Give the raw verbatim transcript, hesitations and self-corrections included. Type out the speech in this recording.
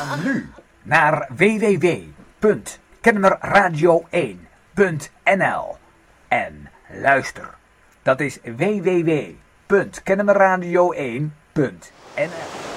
nu naar w w w punt kennemerradio één punt n l en luister. Dat is w w w punt kennemerradio één punt n l.